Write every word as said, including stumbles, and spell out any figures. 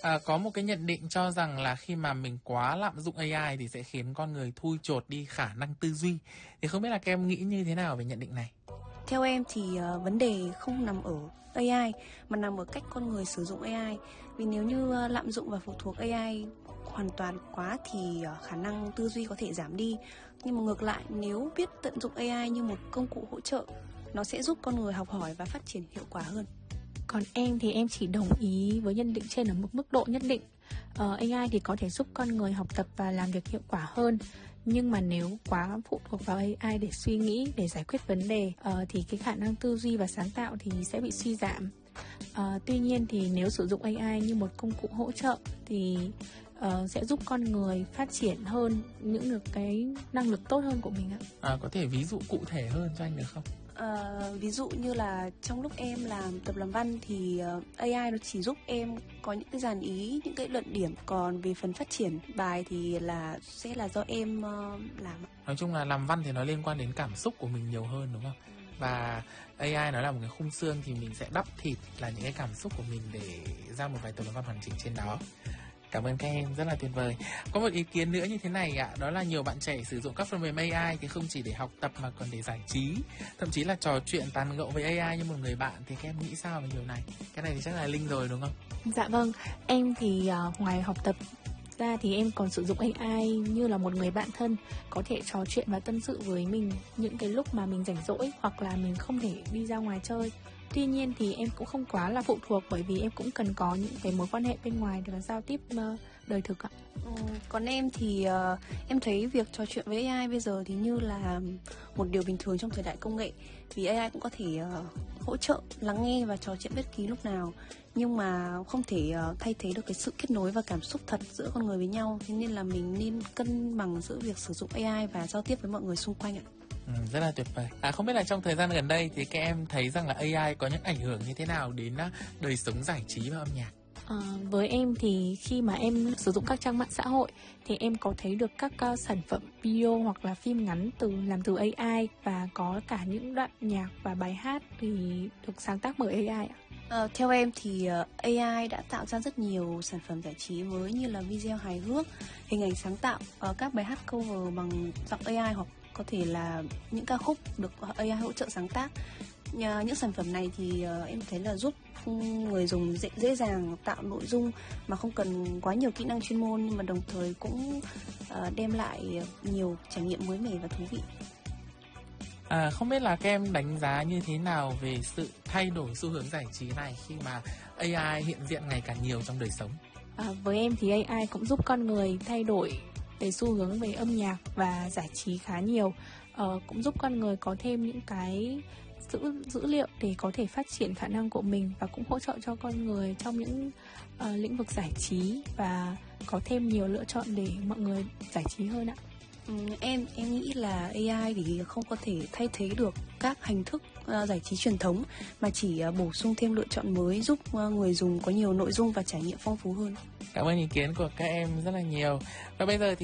À, có một cái nhận định cho rằng là khi mà mình quá lạm dụng a i thì sẽ khiến con người thui chột đi khả năng tư duy. Thì không biết là các em nghĩ như thế nào về nhận định này? Theo em thì uh, vấn đề không nằm ở a i mà nằm ở cách con người sử dụng a i. Vì nếu như uh, lạm dụng và phụ thuộc a i hoàn toàn quá thì uh, khả năng tư duy có thể giảm đi. Nhưng mà ngược lại, nếu biết tận dụng a i như một công cụ hỗ trợ, nó sẽ giúp con người học hỏi và phát triển hiệu quả hơn. Còn em thì em chỉ đồng ý với nhận định trên ở một mức độ nhất định. ờ, a i thì có thể giúp con người học tập và làm việc hiệu quả hơn. Nhưng mà nếu quá phụ thuộc vào a i để suy nghĩ, để giải quyết vấn đề uh, thì cái khả năng tư duy và sáng tạo thì sẽ bị suy giảm. uh, Tuy nhiên thì nếu sử dụng a i như một công cụ hỗ trợ thì uh, sẽ giúp con người phát triển hơn những được cái năng lực tốt hơn của mình ạ. À, có thể ví dụ cụ thể hơn cho anh được không? À, ví dụ như là trong lúc em làm tập làm văn thì uh, a i nó chỉ giúp em có những cái dàn ý, những cái luận điểm. Còn về phần phát triển bài thì là sẽ là do em uh, làm. Nói chung là làm văn thì nó liên quan đến cảm xúc của mình nhiều hơn đúng không? Và a i nó là một cái khung xương thì mình sẽ đắp thịt là những cái cảm xúc của mình để ra một bài tập làm văn hoàn chỉnh trên đó. Cảm ơn các em, rất là tuyệt vời. Có một ý kiến nữa như thế này ạ, đó là nhiều bạn trẻ sử dụng các phần mềm a i thì không chỉ để học tập mà còn để giải trí, thậm chí là trò chuyện tán gẫu với a i như một người bạn. Thì các em nghĩ sao về điều này? Cái này thì chắc là Linh rồi đúng không? Dạ vâng, em thì uh, ngoài học tập ra thì em còn sử dụng a i như là một người bạn thân, có thể trò chuyện và tâm sự với mình những cái lúc mà mình rảnh rỗi hoặc là mình không thể đi ra ngoài chơi. Tuy nhiên thì em cũng không quá là phụ thuộc, bởi vì em cũng cần có những cái mối quan hệ bên ngoài để giao tiếp uh, đời thực ạ. Ừ, còn em thì uh, em thấy việc trò chuyện với a i bây giờ thì như là một điều bình thường trong thời đại công nghệ. Vì a i cũng có thể uh, hỗ trợ lắng nghe và trò chuyện bất kỳ lúc nào, nhưng mà không thể uh, thay thế được cái sự kết nối và cảm xúc thật giữa con người với nhau. Thế nên là mình nên cân bằng giữa việc sử dụng a i và giao tiếp với mọi người xung quanh ạ. Ừ, rất là tuyệt vời. À, không biết là trong thời gian gần đây thì các em thấy rằng là a i có những ảnh hưởng như thế nào đến đời sống giải trí và âm nhạc? À, với em thì khi mà em sử dụng các trang mạng xã hội thì em có thấy được các uh, sản phẩm video hoặc là phim ngắn từ làm từ a i, và có cả những đoạn nhạc và bài hát thì được sáng tác bởi a i ạ. À, theo em thì uh, a i đã tạo ra rất nhiều sản phẩm giải trí mới như là video hài hước, hình ảnh sáng tạo, uh, các bài hát cover bằng giọng a i hoặc có thể là những ca khúc được a i hỗ trợ sáng tác. Nhờ những sản phẩm này thì uh, em thấy là giúp người dùng dễ, dễ dàng tạo nội dung mà không cần quá nhiều kỹ năng chuyên môn, nhưng mà đồng thời cũng uh, đem lại nhiều trải nghiệm mới mẻ và thú vị. À, không biết là các em đánh giá như thế nào về sự thay đổi xu hướng giải trí này khi mà a i hiện diện ngày càng nhiều trong đời sống? À, với em thì a i cũng giúp con người thay đổi về xu hướng về âm nhạc và giải trí khá nhiều. Ờ, cũng giúp con người có thêm những cái dữ, dữ liệu để có thể phát triển khả năng của mình, và cũng hỗ trợ cho con người trong những uh, lĩnh vực giải trí và có thêm nhiều lựa chọn để mọi người giải trí hơn ạ. Ừ, em em nghĩ là a i thì không có thể thay thế được các hình thức uh, giải trí truyền thống, mà chỉ uh, bổ sung thêm lựa chọn mới, giúp uh, người dùng có nhiều nội dung và trải nghiệm phong phú hơn. Cảm ơn ý kiến của các em rất là nhiều. Và bây giờ thì